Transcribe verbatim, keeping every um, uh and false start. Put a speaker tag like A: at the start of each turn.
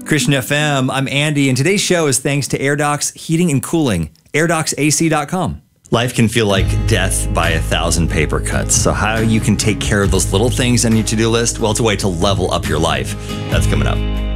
A: Christian F M, I'm Andy, and today's show is thanks to AirDocs Heating and Cooling, air docs A C dot com. Life can feel like death by a thousand paper cuts. So how you can take care of those little things on your to-do list? Well, it's a way to level up your life. That's coming up.